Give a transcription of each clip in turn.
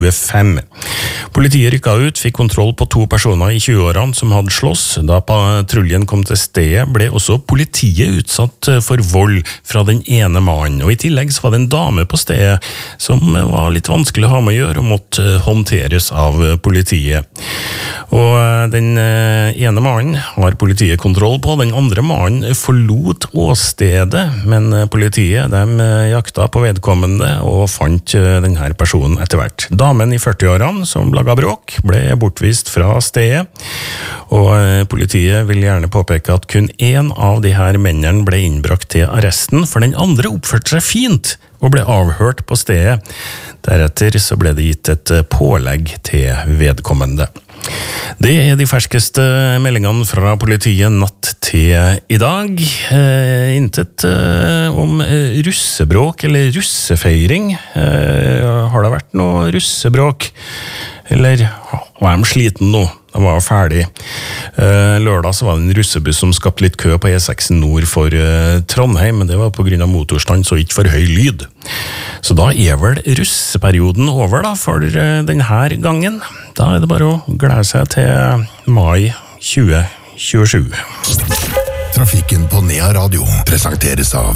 5. Politiet rykket ut, fikk kontroll på 2 personer i 20-årene som hadde slåss. Da patruljen kom til stedet, ble også politiet utsatt for vold fra den ene mannen. Og i tillegg så var det en dame på stedet som var litt vanskelig å ha med å gjøre og måtte håndteres av politiet. Og den ene mannen har politiet kontroll på, den andre mannen forlot åstedet, men politiet jakta på vedkommende og fant denne personen etter hvert. Damen i 40-årene som laget bråk ble bortvist fra stedet, og politiet vil gjerne påpeke at kun en av de her mennene ble innbrakt til arresten, for den andre oppførte seg fint og ble avhørt på stedet. Deretter så ble det gitt et pålegg til vedkommende. Det er de ferskeste meldingene fra politiet natt til i dag. Intet om russebråk eller russefeiring. Har det vært noe russebråk? Eller var de sliten nå? De var ferdig. Lørdag så var det en russebuss som skapte litt kø på E6 nord for Trondheim, men det var på grunn av motorstans og ikke for høy lyd. Så da er vel russeperioden over da, for denne gangen. Da er det bare å glede seg til mai 2027. Trafikken på Nea Radio presenteres av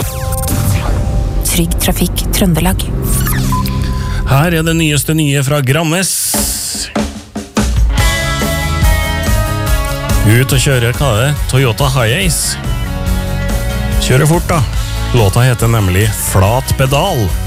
Trygg Trafikk Trøndelag. Her er det nyeste nye fra Grannes. Ut og kjøre, hva er det? Toyota Hiace. Kjøre fort da. Låta heter nemlig Flat Pedal.